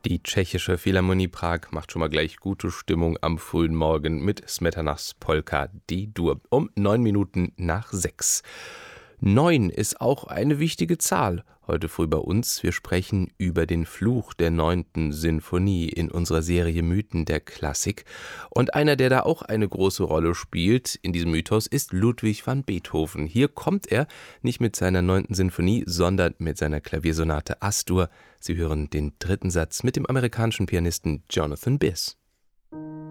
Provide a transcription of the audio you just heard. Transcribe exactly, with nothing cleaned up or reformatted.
Die Tschechische Philharmonie Prag macht schon mal gleich gute Stimmung am frühen Morgen mit Smetanas Polka D-Dur um neun Minuten nach sechs. Neun ist auch eine wichtige Zahl. Heute früh bei uns. Wir sprechen über den Fluch der neunten Sinfonie in unserer Serie Mythen der Klassik. Und einer, der da auch eine große Rolle spielt in diesem Mythos, ist Ludwig van Beethoven. Hier kommt er nicht mit seiner neunten Sinfonie, sondern mit seiner Klaviersonate As-Dur. Sie hören den dritten Satz mit dem amerikanischen Pianisten Jonathan Biss.